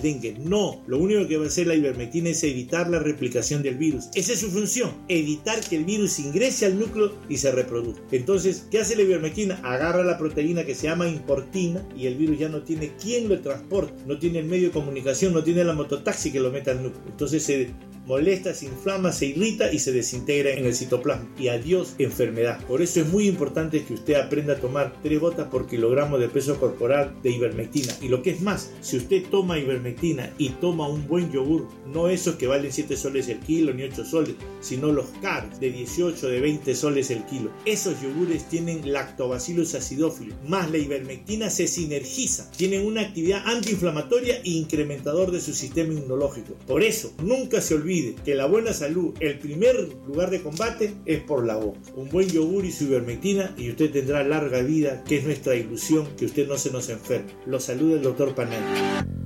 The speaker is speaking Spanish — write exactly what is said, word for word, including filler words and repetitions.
dengue. No, lo único que va a hacer la ivermectina es evitar la replicación del virus. Esa es su función, evitar que el virus ingrese al núcleo y se reproduzca. Entonces, ¿qué hace la ivermectina? Agarra la proteína que se llama importina y el virus ya no tiene quien lo transporte, no tiene el medio de comunicación, no tiene la mototaxi que lo meta al núcleo. Entonces se molesta, se inflama, se irrita y se desintegra en el citoplasma. Y adiós enfermedad. Por eso es muy importante que usted aprenda a tomar tres gotas por kilogramo de peso corporal de ivermectina. Y lo que es más, si usted toma ivermectina y toma un buen yogur, no esos que valen siete soles el kilo ni ocho soles, sino los caros de dieciocho, de veinte soles el kilo. Esos yogures tienen lactobacillus acidophilus, más la ivermectina se sinergiza, tienen una actividad antiinflamatoria e incrementador de su sistema inmunológico. Por eso, nunca se olvide que la buena salud, el primer lugar de combate es por la boca. Un buen yogur y su ivermectina y usted tendrá larga vida, que es nuestra ilusión, que usted no se nos enferme. Lo saluda el doctor Panel.